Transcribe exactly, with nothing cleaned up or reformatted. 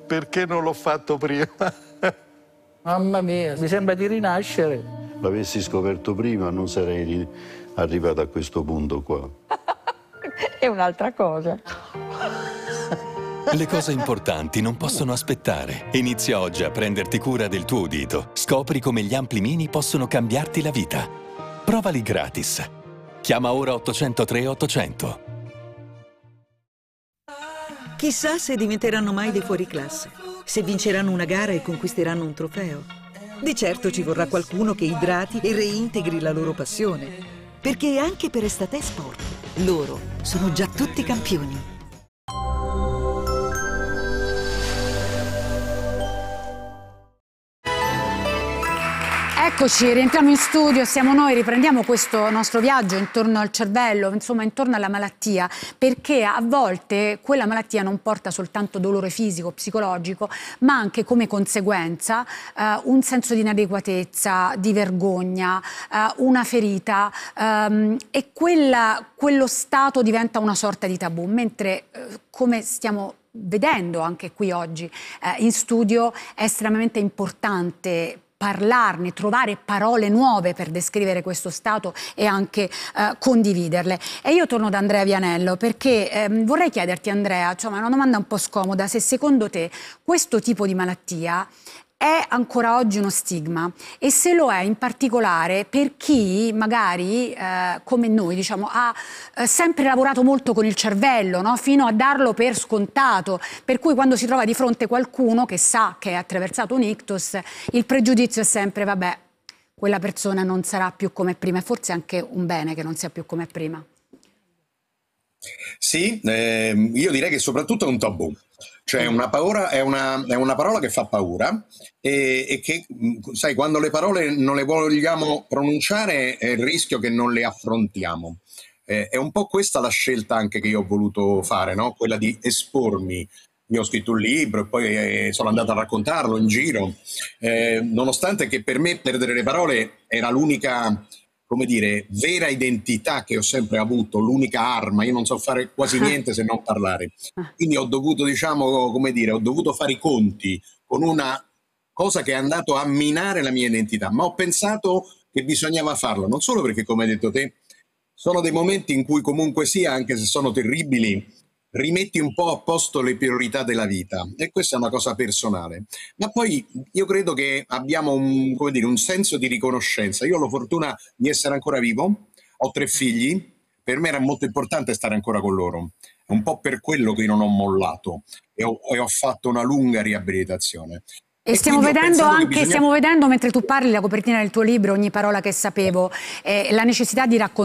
perché non l'ho fatto prima. Mamma mia, mi sembra di rinascere. L'avessi scoperto prima non sarei arrivato a questo punto qua. È un'altra cosa. Le cose importanti non possono aspettare. Inizia oggi a prenderti cura del tuo udito. Scopri come gli ampli mini possono cambiarti la vita. Provali gratis. Chiama ora ottocentotre ottocento. Chissà se diventeranno mai dei fuoriclasse, se vinceranno una gara e conquisteranno un trofeo. Di certo ci vorrà qualcuno che idrati e reintegri la loro passione, perché anche per Estate Sport loro sono già tutti campioni. Eccoci, rientriamo in studio, siamo noi, riprendiamo questo nostro viaggio intorno al cervello, insomma intorno alla malattia, perché a volte quella malattia non porta soltanto dolore fisico, psicologico, ma anche come conseguenza eh, un senso di inadeguatezza, di vergogna, eh, una ferita ehm, e quella, quello stato diventa una sorta di tabù, mentre eh, come stiamo vedendo anche qui oggi eh, in studio è estremamente importante parlarne, trovare parole nuove per descrivere questo stato e anche eh, condividerle. E io torno da Andrea Vianello perché ehm, vorrei chiederti, Andrea, cioè, una domanda un po' scomoda, se secondo te questo tipo di malattia è ancora oggi uno stigma e se lo è in particolare per chi magari eh, come noi diciamo ha eh, sempre lavorato molto con il cervello, no? Fino a darlo per scontato, per cui quando si trova di fronte qualcuno che sa che ha attraversato un ictus il pregiudizio è sempre vabbè, quella persona non sarà più come prima, e forse è anche un bene che non sia più come prima. Sì, eh, io direi che soprattutto è un tabù, cioè una paura è una, è una parola che fa paura e, e che, sai, quando le parole non le vogliamo pronunciare è il rischio che non le affrontiamo. Eh, è un po' questa la scelta anche che io ho voluto fare, no? Quella di espormi. Io ho scritto un libro e poi eh, sono andato a raccontarlo in giro, eh, nonostante che per me perdere le parole era l'unica, come dire, vera identità che ho sempre avuto, l'unica arma. Io non so fare quasi niente se non parlare. Quindi ho dovuto, diciamo, come dire, ho dovuto fare i conti con una cosa che è andato a minare la mia identità, ma ho pensato che bisognava farlo, non solo perché, come hai detto te, sono dei momenti in cui comunque sia, anche se sono terribili, rimetti un po' a posto le priorità della vita, e questa è una cosa personale, ma poi io credo che abbiamo un, come dire, un senso di riconoscenza. Io ho la fortuna di essere ancora vivo, ho tre figli, per me era molto importante stare ancora con loro, è un po' per quello che io non ho mollato e ho, e ho fatto una lunga riabilitazione. E stiamo vedendo anche, bisogna... stiamo vedendo mentre tu parli la copertina del tuo libro, Ogni parola che sapevo, eh, la necessità di raccontare